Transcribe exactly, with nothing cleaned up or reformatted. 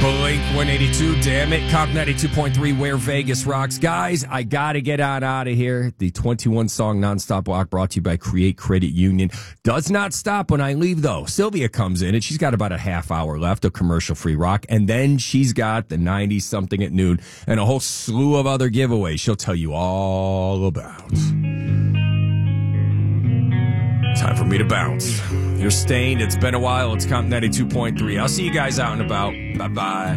Blink one eighty-two, damn it. Comp ninety-two point three, where Vegas rocks. Guys, I gotta get on out of here. The twenty-one song nonstop block brought to you by Create Credit Union. Does not stop when I leave, though. Sylvia comes in, and she's got about a half hour left of commercial-free rock, and then she's got the ninety-something at noon and a whole slew of other giveaways she'll tell you all about. Time for me to bounce. You're Stained. It's been a while. It's Comp ninety-two point three. I'll see you guys out and about. Bye-bye.